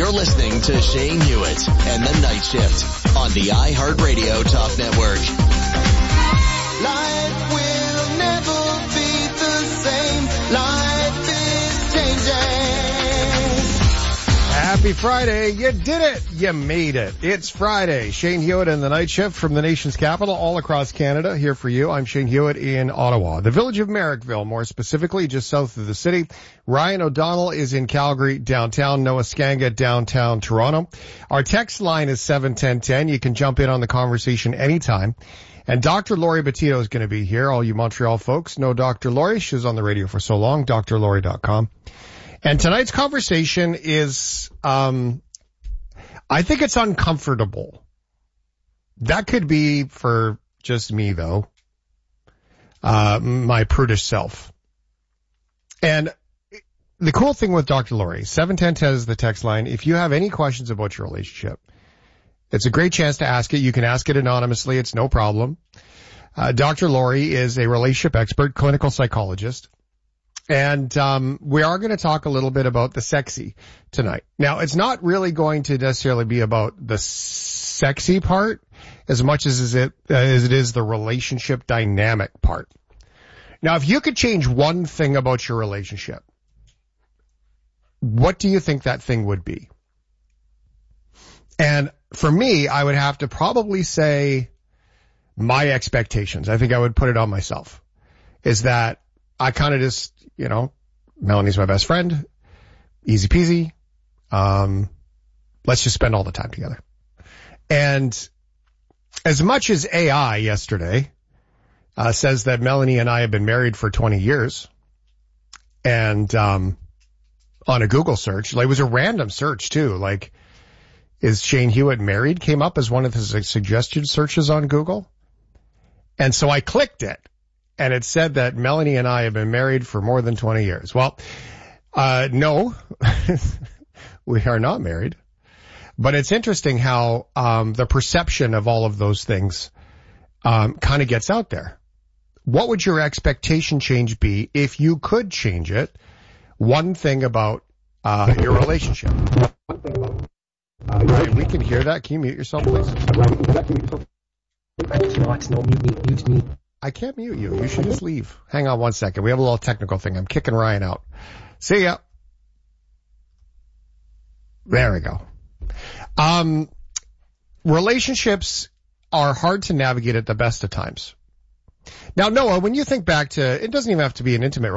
You're listening to Shane Hewitt and the Night Shift on the iHeartRadio Talk Network. Life will never be the same. Life is changing. Happy Friday. You did it. You made it. It's Friday. Shane Hewitt and the Night Shift from the nation's capital all across Canada here for you. I'm Shane Hewitt in Ottawa, the village of Merrickville, more specifically just south of the city. Ryan O'Donnell is in Calgary, downtown. Noah Skanga, downtown Toronto. Our text line is 71010. You can jump in on the conversation anytime. And Dr. Lori Bettito is going to be here. All you Montreal folks know Dr. Lori. She was on the radio for so long, drlori.com. And tonight's conversation is, I think it's uncomfortable. That could be for just me, though, my prudish self. And the cool thing with Dr. Lori, 71010 is the text line. If you have any questions about your relationship, it's a great chance to ask it. You can ask it anonymously. It's no problem. Dr. Lori is a relationship expert, clinical psychologist. And we are going to talk a little bit about the sexy tonight. Now, it's not really going to necessarily be about the sexy part as much as it is the relationship dynamic part. Now, if you could change one thing about your relationship, what do you think that thing would be? And for me, I would have to probably say my expectations. I think I would put it on myself, is that I kind of just, you know, Melanie's my best friend. Easy peasy. Let's just spend all the time together. And as much as AI yesterday says that Melanie and I have been married for 20 years, and on a Google search, like, it was a random search too, like, is Shane Hewitt married? Came up as one of his suggested searches on Google. And so I clicked it. And it said that Melanie and I have been married for more than 20 years. Well, no, we are not married. But it's interesting how the perception of all of those things kind of gets out there. What would your expectation change be if you could change it? One thing about your relationship. Ryan, we can hear that. Can you mute yourself, please? Mute me. I can't mute you. You should just leave. Hang on one second. We have a little technical thing. I'm kicking Ryan out. See ya. There we go. Relationships are hard to navigate at the best of times. Now, Noah, when you think back to, it doesn't even have to be an intimate relationship.